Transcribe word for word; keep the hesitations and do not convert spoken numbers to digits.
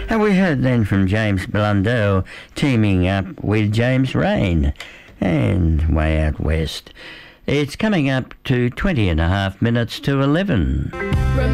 And we heard then from James Blundell teaming up with James Rain and Way Out West. It's coming up to twenty and a half minutes to eleven.